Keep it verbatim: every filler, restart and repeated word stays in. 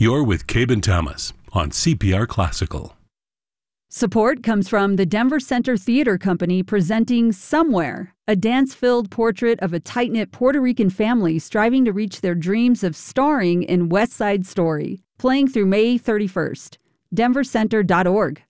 You're with Cabe and Thomas on C P R Classical. Support comes from the Denver Center Theater Company presenting Somewhere, a dance-filled portrait of a tight-knit Puerto Rican family striving to reach their dreams of starring in West Side Story, playing through May thirty-first. denver center dot org.